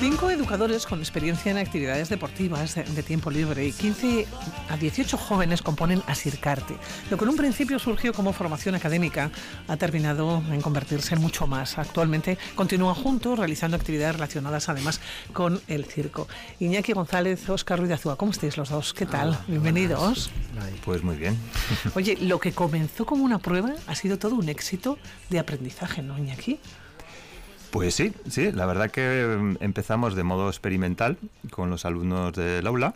5 educadores con experiencia en actividades deportivas de tiempo libre y 15 a 18 jóvenes componen Asircarte. Lo que en un principio surgió como formación académica ha terminado en convertirse en mucho más. Actualmente continúan juntos realizando actividades relacionadas además con el circo. Iñaki González, Óscar Ruiz de Azúa, ¿cómo estáis los dos? ¿Qué tal? Bienvenidos. Pues muy bien. Oye, lo que comenzó como una prueba ha sido todo un éxito de aprendizaje, ¿no, Iñaki? Pues sí, la verdad que empezamos de modo experimental con los alumnos del aula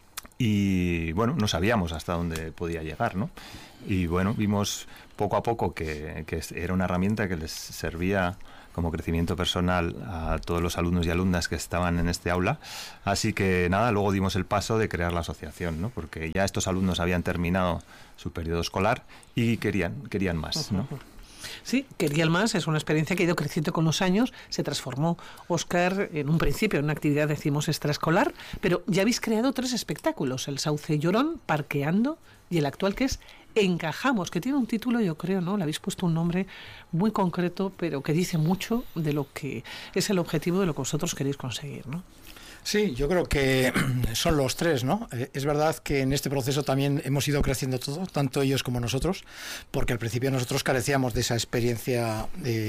y bueno, no sabíamos hasta dónde podía llegar, ¿no? Y bueno, vimos poco a poco que era una herramienta que les servía como crecimiento personal a todos los alumnos y alumnas que estaban en este aula, así que nada, luego dimos el paso de crear la asociación, ¿no? Porque ya estos alumnos habían terminado su periodo escolar y querían más, ¿no? Sí, querían más, es una experiencia que ha ido creciendo con los años, se transformó, Óscar, en un principio en una actividad, decimos, extraescolar, pero ya habéis creado 3 espectáculos, el Sauce Llorón, Parqueando y el actual que es Encajamos, que tiene un título, yo creo, ¿no? Le habéis puesto un nombre muy concreto, pero que dice mucho de lo que es el objetivo de lo que vosotros queréis conseguir, ¿no? Sí, yo creo que son los 3, ¿no? Es verdad que en este proceso también hemos ido creciendo todo, tanto ellos como nosotros, porque al principio nosotros carecíamos de esa experiencia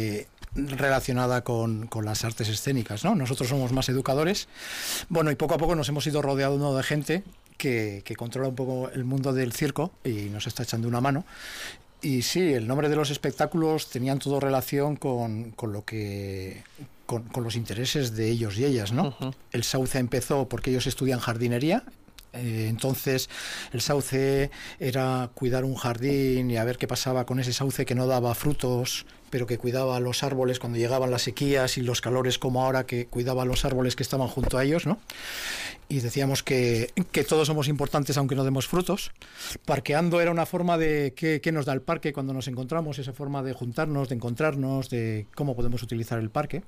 relacionada con las artes escénicas, ¿no? Nosotros somos más educadores, bueno, y poco a poco nos hemos ido rodeando de gente que controla un poco el mundo del circo y nos está echando una mano. Y sí, el nombre de los espectáculos tenían todo relación con lo que... Con los intereses de ellos y ellas, ¿no? Uh-huh. El Sauce empezó porque ellos estudian jardinería, entonces el Sauce era cuidar un jardín y a ver qué pasaba con ese sauce que no daba frutos, pero que cuidaba los árboles cuando llegaban las sequías y los calores, como ahora, que cuidaba los árboles que estaban junto a ellos, ¿no? Y decíamos que todos somos importantes aunque no demos frutos. Parqueando era una forma de qué nos da el parque cuando nos encontramos, esa forma de juntarnos, de encontrarnos, de cómo podemos utilizar el parque.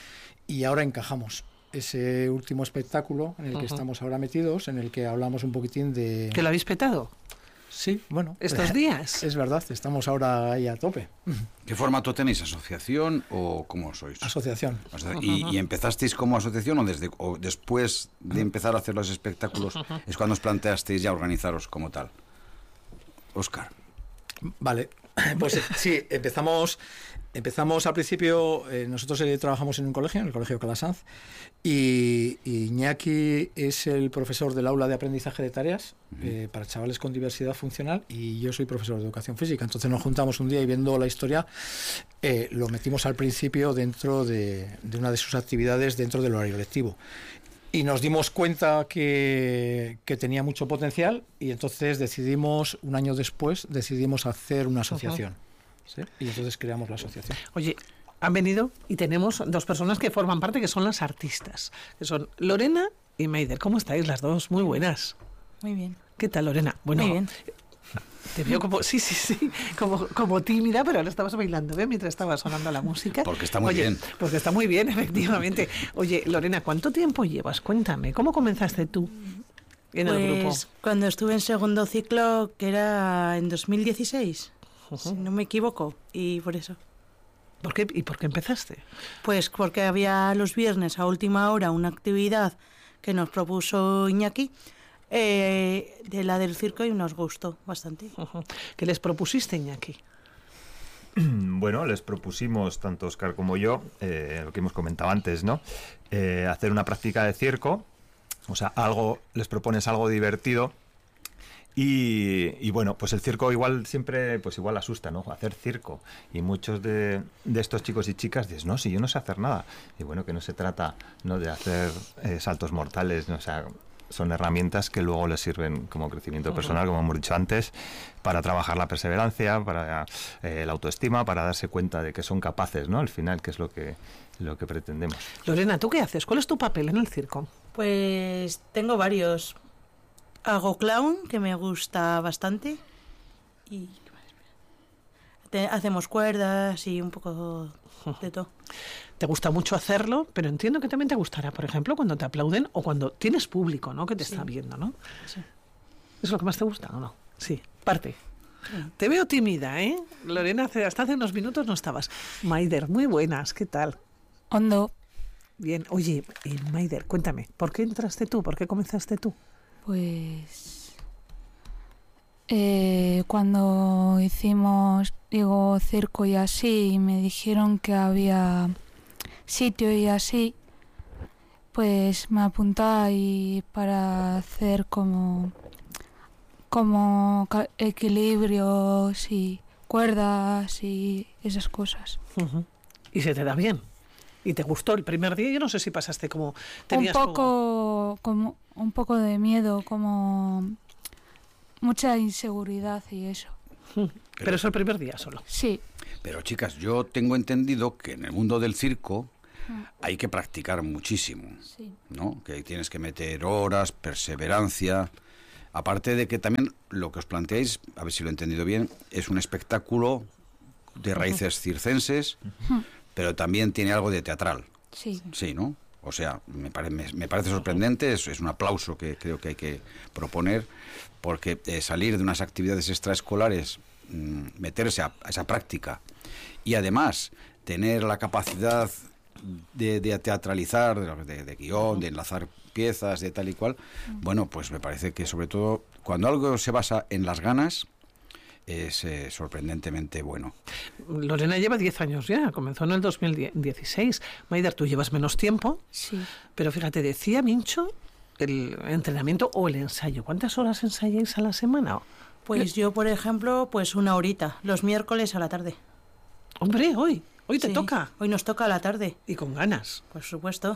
Y ahora Encajamos, ese último espectáculo en el que estamos ahora metidos, en el que hablamos un poquitín de... ¿Que lo habéis petado? Sí, bueno. ¿Estos días? Es verdad, estamos ahora ahí a tope. ¿Qué formato tenéis? ¿Asociación o cómo sois? Asociación. ¿Y empezasteis como asociación o después de empezar a hacer los espectáculos es cuando os planteasteis ya organizaros como tal? Óscar. Vale, pues sí, empezamos al principio, nosotros trabajamos en un colegio, en el Colegio Calasanz, y Iñaki es el profesor del aula de aprendizaje de tareas para chavales con diversidad funcional, y yo soy profesor de educación física. Entonces nos juntamos un día y, viendo la historia, lo metimos al principio dentro de una de sus actividades dentro del horario lectivo. Y nos dimos cuenta que tenía mucho potencial, y entonces un año después, decidimos hacer una asociación. ¿Sí? Y entonces creamos la asociación. Oye, han venido y tenemos 2 personas que forman parte, que son las artistas, que son Lorena y Maider. ¿Cómo estáis las dos? Muy buenas. Muy bien. ¿Qué tal, Lorena? Bueno, muy bien. Te veo como, sí, como tímida, pero ahora estabas bailando, ¿ves? Mientras estaba sonando la música. Porque está muy bien. Porque está muy bien, efectivamente. Oye, Lorena, ¿cuánto tiempo llevas? Cuéntame, ¿cómo comenzaste tú en el grupo? Cuando estuve en segundo ciclo, que era en 2016, si no me equivoco, y por eso. ¿Por qué? ¿Y por qué empezaste? Pues porque había los viernes a última hora una actividad que nos propuso Iñaki, de la del circo, y nos gustó bastante. ¿Qué les propusiste, Iñaki? Bueno, les propusimos, tanto Óscar como yo, lo que hemos comentado antes, ¿no? Hacer una práctica de circo, o sea, les propones algo divertido. Y bueno, pues el circo igual siempre, pues igual asusta, ¿no? Hacer circo. Y muchos de estos chicos y chicas dicen, no, si yo no sé hacer nada. Y bueno, que no se trata, ¿no?, de hacer saltos mortales, ¿no? O sea, son herramientas que luego les sirven como crecimiento personal, como hemos dicho antes, para trabajar la perseverancia, para la autoestima, para darse cuenta de que son capaces, ¿no? Al final, que es lo que pretendemos. Lorena, ¿tú qué haces? ¿Cuál es tu papel en el circo? Pues tengo varios. Hago clown, que me gusta bastante, y hacemos cuerdas y un poco de todo. Te gusta mucho hacerlo, pero entiendo que también te gustará, por ejemplo, cuando te aplauden o cuando tienes público, ¿no?, que te está viendo, ¿no? Sí. ¿Es lo que más te gusta o no? Sí, parte. Sí. Te veo tímida, ¿eh? Lorena, hasta hace unos minutos no estabas. Maider, muy buenas, ¿qué tal? Ondo. Bien, oye, Maider, cuéntame, ¿por qué entraste tú? ¿Por qué comenzaste tú? Pues cuando hicimos, circo y así, y me dijeron que había sitio y así, pues me apunté y para hacer como equilibrios y cuerdas y esas cosas. Uh-huh. ¿Y se te da bien? ¿Y te gustó el primer día? Yo no sé si pasaste como... tenías como un poco de miedo, como mucha inseguridad y eso. Pero es el primer día solo. Sí. Pero chicas, yo tengo entendido que en el mundo del circo hay que practicar muchísimo, Sí. ¿no? Que tienes que meter horas, perseverancia. Aparte de que también lo que os planteáis, a ver si lo he entendido bien, es un espectáculo de raíces circenses, pero también tiene algo de teatral. Sí. Sí, ¿no? O sea, me parece sorprendente, es un aplauso que creo que hay que proponer, porque salir de unas actividades extraescolares, meterse a esa práctica y además tener la capacidad de teatralizar, de guión, de enlazar piezas, de tal y cual, bueno, pues me parece que sobre todo cuando algo se basa en las ganas, es sorprendentemente bueno. Lorena lleva 10 años ya, comenzó en el 2016. Maider, tú llevas menos tiempo, Sí. pero fíjate, decía Mincho el entrenamiento o el ensayo. ¿Cuántas horas ensayáis a la semana? Pues yo, por ejemplo, pues 1 horita, los miércoles a la tarde. Hombre, hoy te Sí, toca. Hoy nos toca a la tarde, Y con ganas. por supuesto.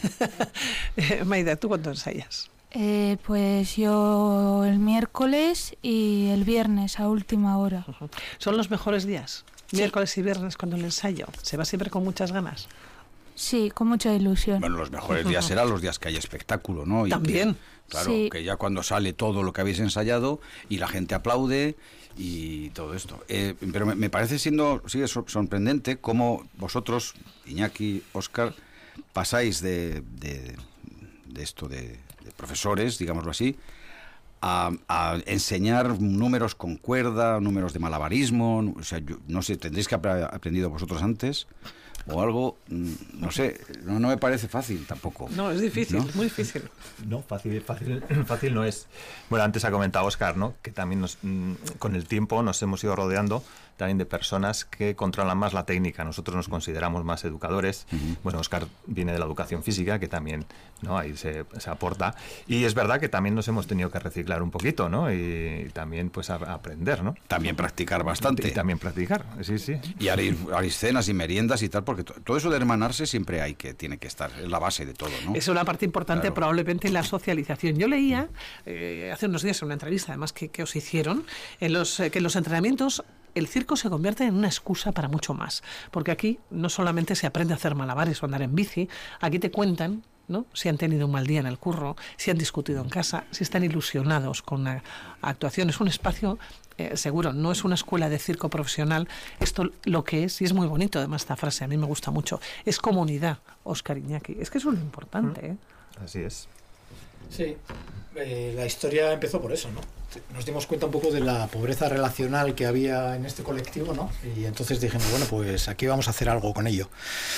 Maider, ¿tú cuánto ensayas? Pues yo el miércoles y el viernes a última hora. ¿Son los mejores días? Sí. Miércoles y viernes cuando el ensayo. ¿Se va siempre con muchas ganas? Sí, con mucha ilusión. Bueno, los mejores días serán los días que hay espectáculo, ¿no? Y También. Claro, Sí. que ya cuando sale todo lo que habéis ensayado y la gente aplaude y todo esto. Pero me parece sigue sorprendente cómo vosotros, Iñaki, Óscar, pasáis de esto de profesores, digámoslo así, a enseñar números con cuerda, números de malabarismo. O sea, yo no sé, tendréis que haber aprendido vosotros antes o algo, no sé, no me parece fácil tampoco. No, es difícil, ¿No? muy difícil. No, fácil no es. Bueno, antes ha comentado Óscar, ¿no? Que también con el tiempo nos hemos ido rodeando también de personas que controlan más la técnica. Nosotros nos consideramos más educadores. Bueno, Óscar viene de la educación física, que también, ¿no? Ahí se aporta. Y es verdad que también nos hemos tenido que reciclar un poquito, ¿no? Y también pues a aprender, ¿no? También practicar bastante. Y también practicar, sí. Y hay cenas y meriendas y tal, porque todo eso de hermanarse siempre tiene que estar, es la base de todo, ¿no? Es una parte importante, Claro. probablemente, en la socialización. Yo leía hace unos días en una entrevista, además, que os hicieron, que en los entrenamientos el circo se convierte en una excusa para mucho más. Porque aquí no solamente se aprende a hacer malabares o andar en bici, aquí te cuentan, ¿no?, si han tenido un mal día en el curro, si han discutido en casa, si están ilusionados con una actuación. Es un espacio seguro, no es una escuela de circo profesional. Esto lo que es, y es muy bonito además esta frase, a mí me gusta mucho, es comunidad, Óscar, Iñaki. Es que eso es lo importante, ¿eh? Así es. Sí, la historia empezó por eso, ¿no? Nos dimos cuenta un poco de la pobreza relacional que había en este colectivo, ¿no? Y entonces dijimos, bueno, pues aquí vamos a hacer algo con ello.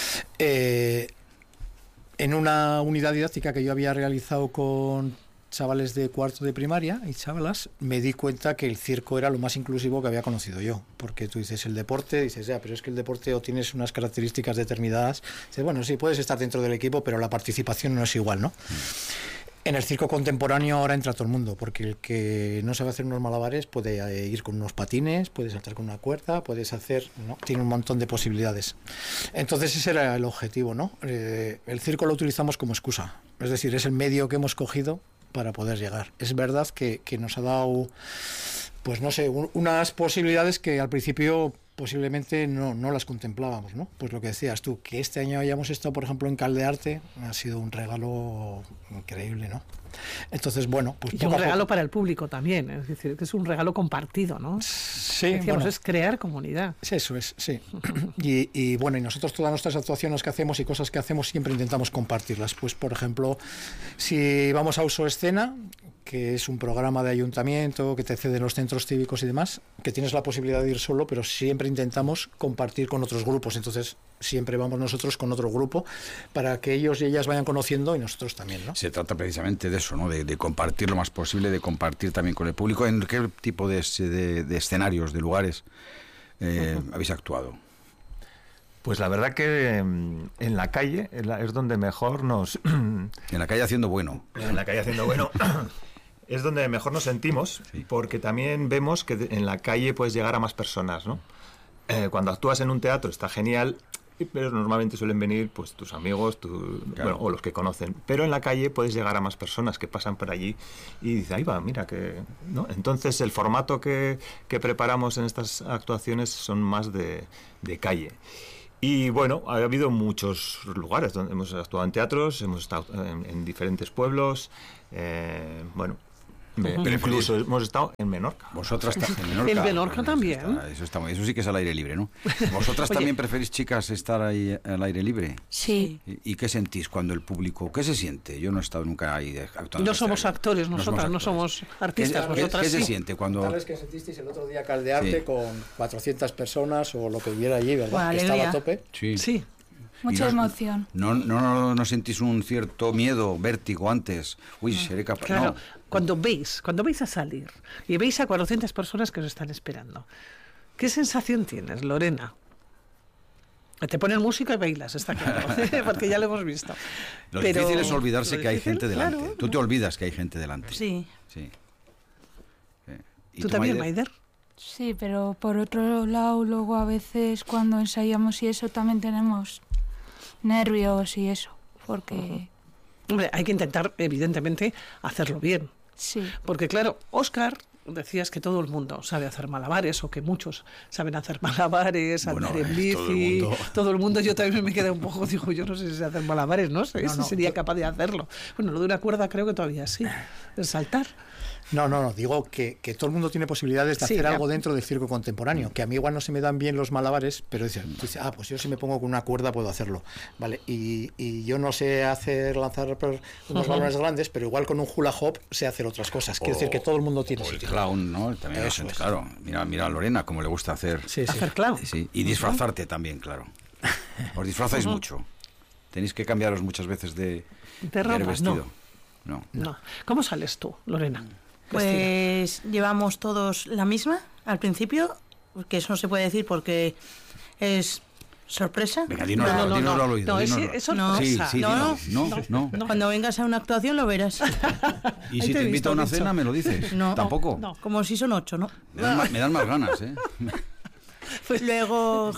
En una unidad didáctica que yo había realizado con chavales de cuarto de primaria y chavalas, me di cuenta que el circo era lo más inclusivo que había conocido yo, porque tú dices el deporte, dices ya, pero es que el deporte o tienes unas características determinadas, dices, bueno, sí, puedes estar dentro del equipo, pero la participación no es igual, ¿no? En el circo contemporáneo ahora entra todo el mundo, porque el que no sabe hacer unos malabares puede ir con unos patines, puede saltar con una cuerda, puedes hacer, ¿no? Tiene un montón de posibilidades. Entonces ese era el objetivo, ¿no? El circo lo utilizamos como excusa, es decir, es el medio que hemos cogido para poder llegar. Es verdad que nos ha dado, pues no sé, unas posibilidades que al principio posiblemente no las contemplábamos, ¿no? Pues lo que decías tú, que este año hayamos estado, por ejemplo, en Caldearte, ha sido un regalo increíble, ¿no? Entonces, bueno, pues Y un regalo para el público también, es decir, que es un regalo compartido, ¿no? Sí, Decíamos, bueno, es crear comunidad. sí, eso es, sí. Y bueno, y nosotros todas nuestras actuaciones que hacemos y cosas que hacemos siempre intentamos compartirlas. Pues, por ejemplo, si vamos a uso escena, que es un programa de ayuntamiento que te ceden los centros cívicos y demás, que tienes la posibilidad de ir solo, pero siempre intentamos compartir con otros grupos. Entonces siempre vamos nosotros con otro grupo para que ellos y ellas vayan conociendo y nosotros también, ¿no? Se trata precisamente de eso, ¿no? De compartir lo más posible, de compartir también con el público. ¿En qué tipo de escenarios, de lugares habéis actuado? Pues la verdad que en la calle es donde mejor nos... En la calle haciendo bueno. En la calle haciendo bueno es donde mejor nos sentimos, Sí. porque también vemos que en la calle puedes llegar a más personas, ¿no? Cuando actúas en un teatro está genial, pero normalmente suelen venir pues tus amigos, Claro. bueno, o los que conocen. Pero en la calle puedes llegar a más personas que pasan por allí y dices, ahí va, mira que... ¿no? Entonces el formato que preparamos en estas actuaciones son más de calle. Y bueno, ha habido muchos lugares donde hemos actuado en teatros, hemos estado en diferentes pueblos, bueno, incluso hemos estado en Menorca. Vosotras en Menorca. En Menorca también. Eso sí que es al aire libre, ¿no? ¿Vosotras Oye. también preferís, chicas, estar ahí al aire libre? Sí. ¿Y qué sentís cuando el público... ¿Qué se siente? Yo no he estado nunca ahí actuando. No somos actores nosotras, no somos artistas, nosotras ¿Qué se sí. siente cuando...? Tal que sentisteis el otro día Caldearte Sí. con 400 personas o lo que hubiera allí, ¿verdad? Buena Que estaba alegría. a tope. Sí. Sí. Mucha Y no- emoción. ¿No sentís un cierto miedo, vértigo antes? Uy, seré capaz... Claro, No. cuando veis a salir y veis a 400 personas que os están esperando, ¿qué sensación tienes, Lorena? Te ponen música y bailas, está claro, porque ya lo hemos visto. Lo Pero- difícil es olvidarse lo que hay difícil, gente delante. claro. Tú te olvidas que hay gente delante. Sí. Sí. ¿Y ¿Tú también, Maider? Maider? Sí, pero por otro lado, luego a veces cuando ensayamos y eso también tenemos nervios y eso, porque Hombre, hay que intentar, evidentemente, hacerlo bien. sí, Porque claro, Óscar, decías que todo el mundo sabe hacer malabares o que muchos saben hacer malabares, Bueno, andar en todo el bici, mundo. todo el mundo. Yo también me quedé un poco, digo, yo no sé si sé hacer malabares, no sé si sería capaz de hacerlo. Bueno, lo de una cuerda creo que todavía sí, el saltar. No, digo que todo el mundo tiene posibilidades de Sí, hacer ya. algo dentro del circo contemporáneo, que a mí igual no se me dan bien los malabares, pero dice, pues yo si me pongo con una cuerda puedo hacerlo, ¿vale? Y yo no sé lanzar unos balones grandes, pero igual con un hula hop sé hacer otras cosas. Quiero decir que todo el mundo tiene O el sitio. clown, ¿no? También Eso es. es. Claro. Mira a Lorena, como le gusta hacer. Sí, sí. Hacer clown. Sí. Y disfrazarte también, claro. Os disfrazáis mucho. Tenéis que cambiaros muchas veces de ropa, vestido. No. No. ¿Cómo sales tú, Lorena? Vestida. Pues llevamos todos la misma al principio, que eso no se puede decir porque es sorpresa. Venga, dínoslo, dínoslo al oído. No, es dínoslo. No. sorpresa. Sí, No, dínoslo. No. Cuando vengas a una actuación lo verás. Y Ahí si te he te invito visto, a una Pincho. cena, me lo dices. No. Tampoco. No. Como si son 8, ¿no? Me dan más ganas, ¿eh? Luego,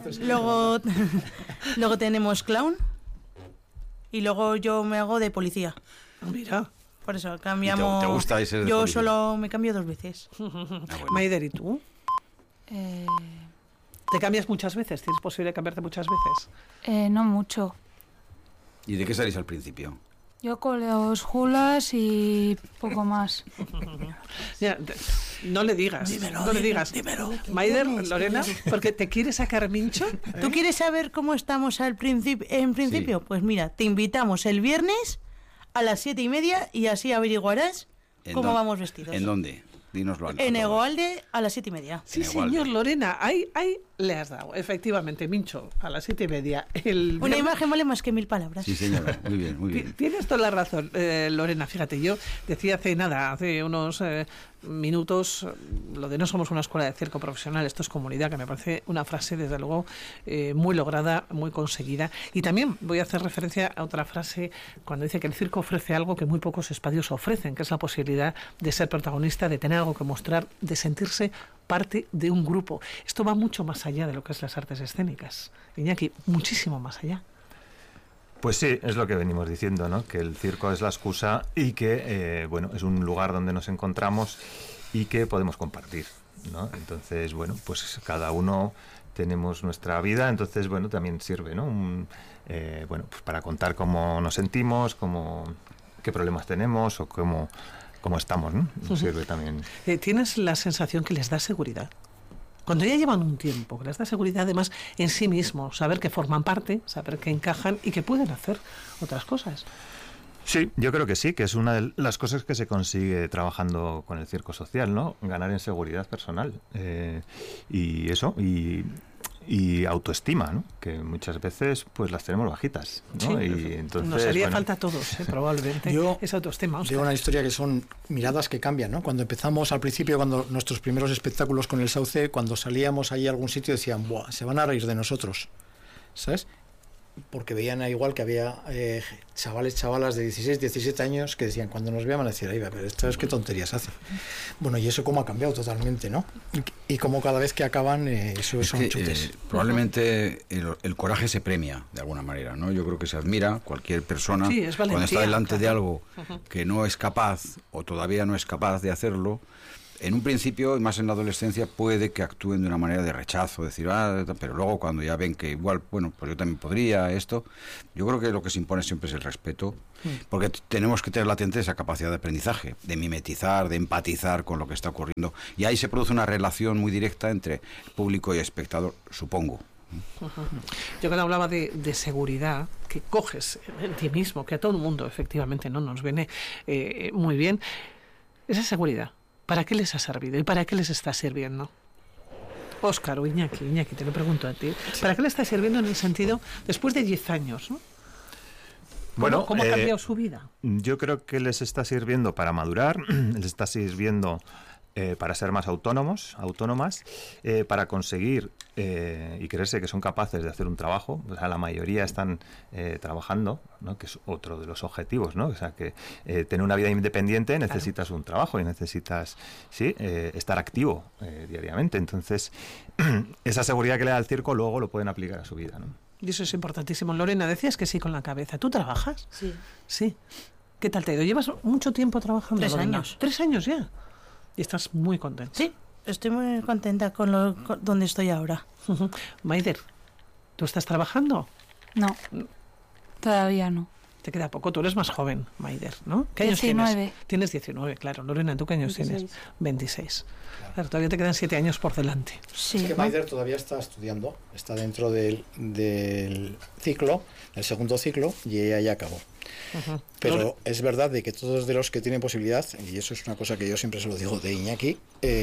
luego tenemos clown y luego yo me hago de policía. Mira, Por eso cambiamos. ¿Te gusta ese de Yo policía? solo me cambio 2 veces. Maider, ¿y tú? eh, ¿Te cambias muchas veces? ¿Tienes posibilidad de cambiarte muchas veces? no mucho. ¿Y de qué salís al principio? Yo con los hulas y poco más. Ya, no le digas, no le digas. Maider, Lorena, porque te quieres sacar mincho. ¿Tú quieres saber cómo estamos en principio? Sí. Pues mira, te invitamos el viernes a las 7:30 y así averiguarás cómo vamos vestidos. ¿En dónde? Dínoslo. En Egoalde a las 7:30. Sí, Igual. señor, Lorena, ahí le has dado, efectivamente, mincho, a las 7:30. Una imagen vale más que 1000 palabras. Sí, señora. Muy bien, muy bien. Tienes toda la razón, Lorena. Fíjate, yo decía hace unos minutos, lo de no somos una escuela de circo profesional, esto es comunidad, que me parece una frase, desde luego, muy lograda, muy conseguida. Y también voy a hacer referencia a otra frase cuando dice que el circo ofrece algo que muy pocos espacios ofrecen, que es la posibilidad de ser protagonista, de tener algo que mostrar, de sentirse parte de un grupo. Esto va mucho más allá de lo que es las artes escénicas. Iñaki, muchísimo más allá. Pues sí, es lo que venimos diciendo, ¿no? Que el circo es la excusa y que, bueno, es un lugar donde nos encontramos y que podemos compartir, ¿no? Entonces, bueno, pues cada uno tenemos nuestra vida, entonces, bueno, también sirve, ¿no? Bueno, pues para contar cómo nos sentimos, qué problemas tenemos o cómo estamos, ¿no? Nos sirve también. ¿Tienes la sensación que les da seguridad? Cuando ya llevan un tiempo, que les da seguridad además en sí mismos, saber que forman parte, saber que encajan y que pueden hacer otras cosas. Sí, yo creo que sí, que es una de las cosas que se consigue trabajando con el circo social, ¿no? Ganar en seguridad personal. Y eso, y autoestima, ¿no? Que muchas veces pues las tenemos bajitas, ¿no? Sí, y entonces, nos haría falta a todos, probablemente, esa autoestima. Digo una historia que son miradas que cambian, ¿no? Cuando empezamos al principio, cuando nuestros primeros espectáculos con el Sauce, cuando salíamos ahí a algún sitio decían, ¡buah! Se van a reír de nosotros, ¿sabes? Porque veían igual que había chavalas de 16, 17 años que decían, cuando nos vean van a decir, ay, pero esto es qué tonterías hace. Bueno, y eso cómo ha cambiado totalmente, ¿no? Y cómo cada vez que acaban, eso son chutes. Probablemente el coraje se premia, de alguna manera, ¿no? Yo creo que se admira cualquier persona valentía, cuando está delante de algo que no es capaz o todavía no es capaz de hacerlo. En un principio, y más en la adolescencia, puede que actúen de una manera de rechazo, decir, pero luego cuando ya ven que igual, bueno, pues yo también podría esto, yo creo que lo que se impone siempre es el respeto, porque tenemos que tener latente esa capacidad de aprendizaje, de mimetizar, de empatizar con lo que está ocurriendo, y ahí se produce una relación muy directa entre público y espectador, supongo. Yo cuando hablaba de seguridad, que coges en ti mismo, que a todo el mundo efectivamente no nos viene muy bien, esa seguridad, ¿para qué les ha servido y para qué les está sirviendo? Óscar o Iñaki, te lo pregunto a ti. ¿Para qué le está sirviendo en el sentido, después de 10 años, ¿no? Bueno, ¿Cómo ha cambiado su vida? Yo creo que les está sirviendo para madurar, les está sirviendo para ser más autónomas, para conseguir y creerse que son capaces de hacer un trabajo. O sea, la mayoría están trabajando, ¿no? Que es otro de los objetivos, ¿no? O sea, que tener una vida independiente necesitas un trabajo y necesitas estar activo diariamente. Entonces, esa seguridad que le da el circo luego lo pueden aplicar a su vida, ¿no? Y eso es importantísimo. Lorena, decías que sí con la cabeza. ¿Tú trabajas? Sí. Sí. ¿Qué tal te ha ido? ¿Llevas mucho tiempo trabajando? 3 Lorena? años. 3 años ya. Y estás muy contenta. Sí, estoy muy contenta con donde estoy ahora. Maider, ¿tú estás trabajando? No, todavía no. Te queda poco, tú eres más joven, Maider, ¿no? ¿Qué años 19. tienes? Tienes 19, claro. Lorena, ¿tú qué años 26. tienes? 26. Claro, todavía te quedan 7 años por delante. Sí. Es que Maider todavía está estudiando, está dentro del ciclo, del segundo ciclo, y ella ya acabó. Pero es verdad de que todos de los que tienen posibilidad, y eso es una cosa que yo siempre se lo digo de Iñaki,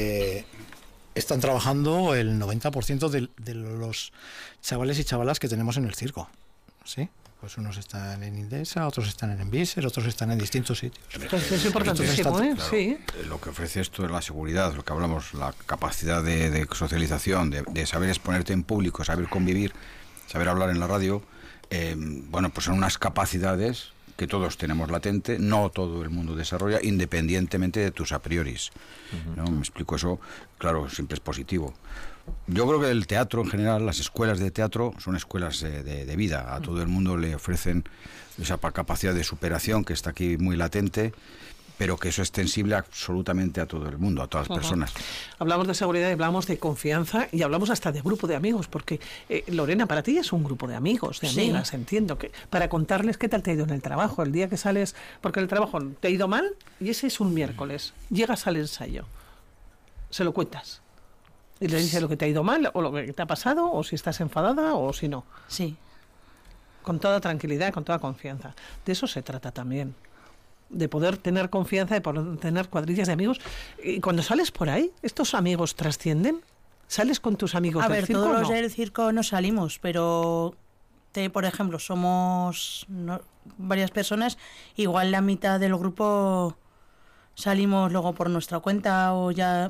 están trabajando el 90% de los chavales y chavalas que tenemos en el circo, ¿sí? Pues unos están en Indesa, otros están en Enviser, otros están en distintos sitios. Entonces es importantísimo, ¿eh? Claro, Sí. lo que ofrece esto es la seguridad, lo que hablamos, la capacidad de socialización, de saber exponerte en público, saber convivir, saber hablar en la radio. Bueno, pues son unas capacidades que todos tenemos latente, no todo el mundo desarrolla, independientemente de tus a prioris. ¿No? Me explico eso, claro, siempre es positivo. Yo creo que el teatro en general, las escuelas de teatro, son escuelas de vida. A todo el mundo le ofrecen esa capacidad de superación que está aquí muy latente, pero que eso es extensible absolutamente a todo el mundo, a todas las personas. Hablamos de seguridad, hablamos de confianza y hablamos hasta de grupo de amigos, porque Lorena, para ti es un grupo de amigos, de amigas, entiendo, que para contarles qué tal te ha ido en el trabajo, el día que sales, porque el trabajo te ha ido mal y ese es un miércoles, llegas al ensayo, se lo cuentas y le dices lo que te ha ido mal o lo que te ha pasado o si estás enfadada o si no. Sí. Con toda tranquilidad, con toda confianza. De eso se trata también. De poder tener confianza, de poder tener cuadrillas de amigos. Y cuando sales por ahí, ¿estos amigos trascienden? ¿Sales con tus amigos del circo? Todos los del circo no salimos, pero por ejemplo, somos varias personas, igual la mitad del grupo salimos luego por nuestra cuenta o ya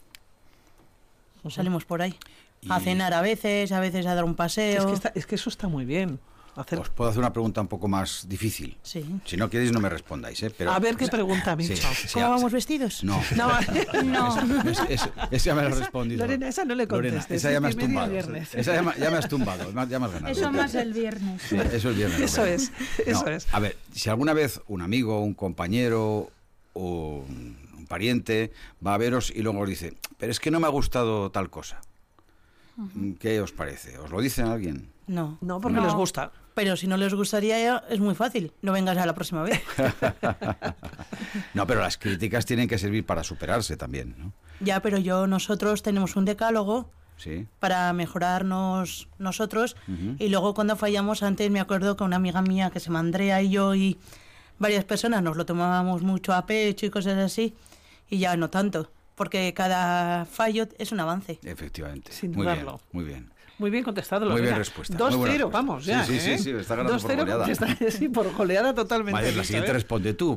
salimos por ahí. A cenar a veces a dar un paseo. Es que eso está muy bien. Os puedo hacer una pregunta un poco más difícil. Sí. Si no queréis, no me respondáis. Pero, a ver qué pregunta ha dicho. ¿Cómo vamos vestidos? No. Esa ya me la he respondido. Lorena, esa no le contestes. Esa ya me has tumbado. Esa ya me has tumbado. Ya me has ganado. Eso más el viernes. Sí, eso el viernes. Eso es. A ver, si alguna vez un amigo, un compañero o un pariente va a veros y luego os dice, pero es que no me ha gustado tal cosa. ¿Qué os parece? ¿Os lo dicen a alguien? No. No, porque les gusta. Pero si no les gustaría, es muy fácil. No vengas a la próxima vez. No, pero las críticas tienen que servir para superarse también, ¿no? Ya, pero nosotros tenemos un decálogo para mejorarnos nosotros. Y luego cuando fallamos, antes me acuerdo que una amiga mía que se llama Andrea y yo, y varias personas nos lo tomábamos mucho a pecho y cosas así, y ya no tanto, porque cada fallo es un avance. Efectivamente. Sin Muy bien, dudarlo. muy bien. Muy bien contestado, Muy Lorena. bien respuesta. 2-0, Muy buena respuesta. vamos ya. Sí, sí, sí, está ganando por 2-0, goleada. Sí, por goleada totalmente. Vale, la visto, siguiente ¿eh? responde tú.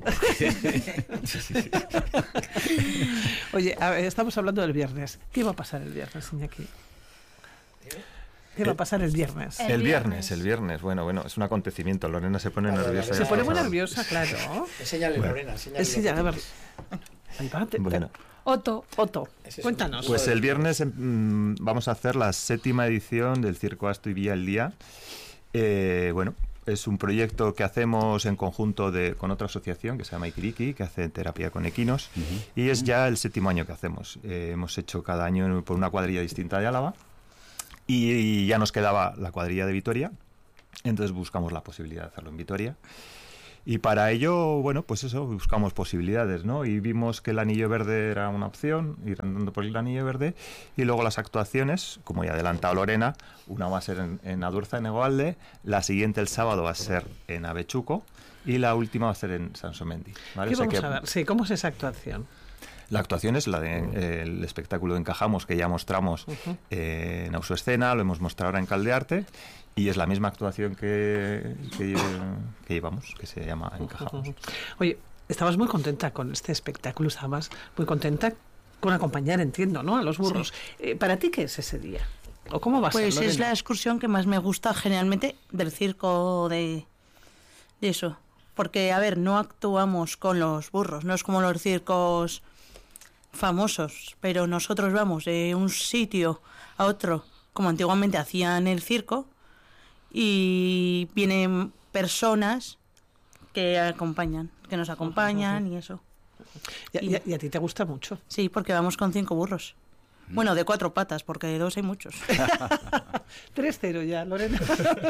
Oye, a ver, estamos hablando del viernes. ¿Qué va a pasar el viernes, Iñaki? ¿Qué va a pasar el viernes? El viernes. El viernes. Bueno, es un acontecimiento. Lorena se pone Vale, nerviosa. vale. Se pone muy Claro. nerviosa, claro. Enséñale, Bueno. Lorena, enséñale. Sí, ya, a ver. Ahí va, Bueno, Otto. Otto, Ese es cuéntanos. un- pues el viernes vamos a hacer la 7ª edición del Circo Asto y Vía el Día. Bueno, es un proyecto que hacemos en conjunto con otra asociación que se llama Ikiriki, que hace terapia con equinos, y es ya el 7º año que hacemos. Hemos hecho cada año por una cuadrilla distinta de Álava, y ya nos quedaba la cuadrilla de Vitoria, entonces buscamos la posibilidad de hacerlo en Vitoria. Y para ello, bueno, pues eso, buscamos posibilidades, ¿no? Y vimos que el Anillo Verde era una opción, ir andando por el Anillo Verde, y luego las actuaciones, como ya ha adelantado Lorena, una va a ser en Adurza, en Egoalde, la siguiente el sábado va a ser en Avechuco, y la última va a ser en Sansomendi, ¿vale? ¿Qué O sea vamos que a ver? Sí, ¿cómo es esa actuación? la actuación es la del espectáculo de Encajamos, que ya mostramos en Ausoescena, lo hemos mostrado ahora en Caldearte, y es la misma actuación que llevamos, que se llama Encajamos. Oye, estabas muy contenta con este espectáculo, estabas muy contenta con acompañar, entiendo, ¿no? A los burros. ¿Para ti qué es ese día? ¿O cómo va a ser, Pues es Lorena? la excursión que más me gusta generalmente del circo de eso. Porque, a ver, no actuamos con los burros, no es como los circos famosos, pero nosotros vamos de un sitio a otro, como antiguamente hacían el circo, y vienen personas que nos acompañan y eso. Y a ti te gusta mucho. Sí, porque vamos con 5 burros. Bueno, de 4 patas, porque de 2 hay muchos. 3-0 ya, Lorena.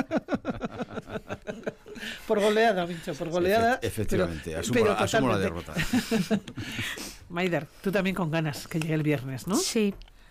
Por goleada, Mincho, por goleada. Efectivamente, pero asumo la totalmente. derrota. Maider, tú también con ganas que llegue el viernes, ¿no? Sí,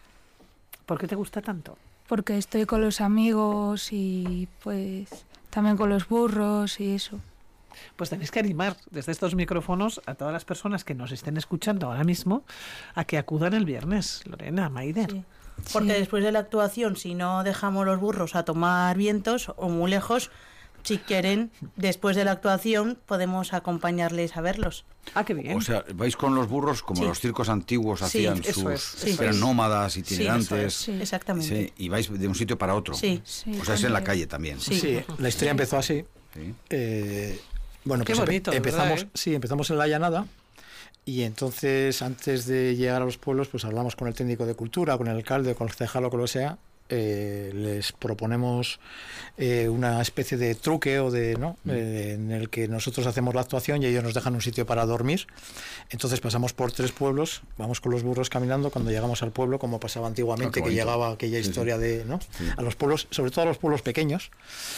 ¿Por qué te gusta tanto? porque estoy con los amigos y pues también con los burros y eso. Pues tenéis que animar desde estos micrófonos a todas las personas que nos estén escuchando ahora mismo a que acudan el viernes, Lorena, Maider. Sí. Porque Sí. después de la actuación, si no dejamos los burros a tomar vientos o muy lejos, si quieren, después de la actuación podemos acompañarles a verlos. Ah, qué bien. O sea, vais con los burros como Sí. los circos antiguos Sí, hacían eso sus... es, eso eran es. nómadas, eso itinerantes. es. Sí. Exactamente. Sí, y vais de un sitio para otro. Sí. Sí, O sea, es en la cuando- calle también. Sí. Sí, la historia empezó así. Sí. Bueno, Qué pues bonito, de empezamos, verdad, ¿eh? sí, empezamos en la llanada, y entonces antes de llegar a los pueblos, pues hablamos con el técnico de cultura, con el alcalde, con el concejal o con lo que sea. Les proponemos una especie de truque o de no en el que nosotros hacemos la actuación y ellos nos dejan un sitio para dormir. Entonces pasamos por 3 pueblos, vamos con los burros caminando. Cuando llegamos al pueblo, como pasaba antiguamente, Ah, qué que bonito. llegaba aquella Sí, historia sí. de no Sí. a los pueblos, sobre todo a los pueblos pequeños.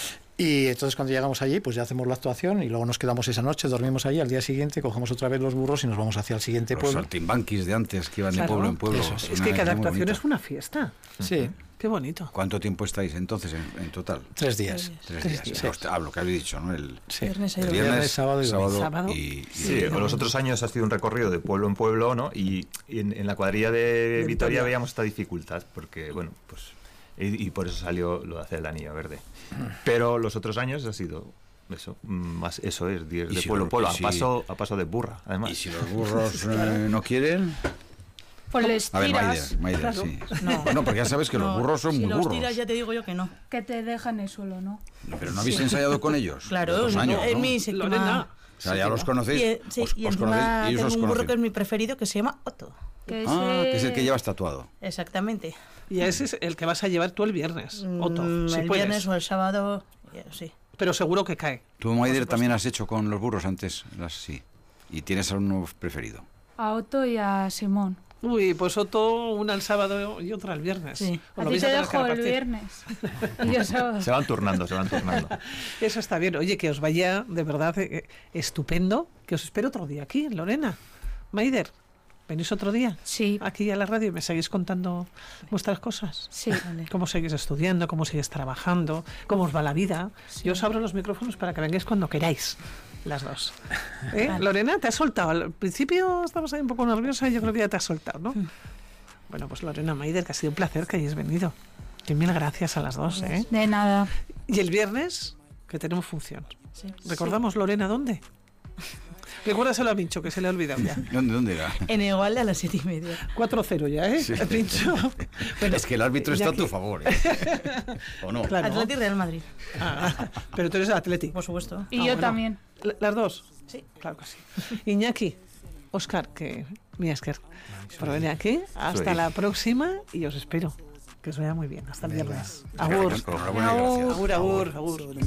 Y entonces cuando llegamos allí, pues ya hacemos la actuación y luego nos quedamos esa noche, dormimos allí. Al día siguiente cogemos otra vez los burros y nos vamos hacia el siguiente Los pueblo. saltimbanquis de antes que iban Claro, de pueblo en pueblo. eso Es que cada Muy actuación bonita. es una fiesta. Sí, Qué bonito. ¿Cuánto tiempo estáis entonces en total? 3 días. 3 Tres días. días. Hostia, lo que habéis dicho, ¿no? El Sí. Viernes y el domingo. viernes, sábado y domingo. Sábado. y Sí, con los otros años ha sido un recorrido de pueblo en pueblo, ¿no? Y en la cuadrilla de Vitoria. Vitoria veíamos esta dificultad, porque, bueno, pues... Y por eso salió lo de hacer el Anillo Verde. Pero los otros años ha sido eso, más eso es, de Y si pueblo lo- en pueblo, y si- a paso de burra, además. Y si los burros no quieren... Pues les A ver, tiras, Maider, Claro. sí. No. Bueno, porque ya sabes que los No, burros son si muy los burros. tiras, ya te digo yo que no. que te dejan el suelo, ¿no? Pero no habéis ensayado con ellos. Claro, Los 2 años, en ¿no? mi séptima- Lorena. O sea, ya los conocéis. Sí, os y conocéis encima y ellos tengo os un burro que conocen. es mi preferido, que se llama Otto. Que Que es el que llevas tatuado. Exactamente. Y ese es el que vas a llevar tú el viernes, Otto, si el puedes. viernes o el sábado, sí. Pero seguro que cae. Tú, Maider, también has hecho con los burros antes. Sí. Y tienes a uno preferido. A Otto y a Simón. Uy, pues Otto, una el sábado y otra el viernes. Sí. Os A lo ti vais te tener que dejo el repartir. viernes. Y yo sábado. Se van turnando, se van turnando. Eso está bien. Oye, que os vaya de verdad estupendo. Que os espero otro día aquí, en Lorena. Maider, ¿venís otro día? Sí, Aquí a la radio y me seguís contando vuestras cosas. sí. Cómo seguís estudiando, cómo seguís trabajando, cómo os va la vida. Yo os abro los micrófonos para que vengáis cuando queráis. Las dos. Lorena, ¿te has soltado? Al principio estabas ahí un poco nerviosa y yo creo que ya te has soltado, ¿no? Bueno, pues Lorena Maider, que ha sido un placer que hayáis venido. Que mil gracias a las dos, ¿eh? De nada. Y el viernes, que tenemos función. Sí. ¿Recordamos, Lorena, dónde? Recuérdaselo a Pincho, que se le ha olvidado ya. ¿Dónde era? En Igualde a las 7:30. 4-0 ya, ¿eh? Sí. Pincho. Bueno, Es que el árbitro está a tu favor, ¿eh? ¿O no? Claro. Atleti Real Madrid, Pero tú eres Atleti. por supuesto. Y yo bueno. también. ¿Las dos? Sí. Claro que sí. Iñaki, Óscar, que mi Esker, por venir aquí. Hasta Soy. la próxima y os espero. Que os vaya muy bien. Hasta el viernes. Agur. Enhorabuena y gracias. Agur, agur, agur.